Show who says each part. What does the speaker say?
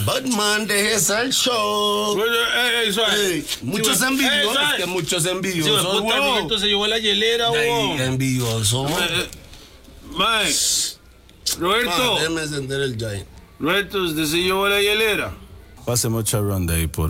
Speaker 1: Batman, déjese el show. Muchos envidiosos, que muchos envidiosos.
Speaker 2: Sí, puta, se llevó la hielera, weón.
Speaker 1: Envidioso.
Speaker 2: Mae, Roberto.
Speaker 1: Déjeme encender el giant.
Speaker 2: Roberto, ¿usted se llevó la hielera?
Speaker 3: Páseme otra ronda ahí, por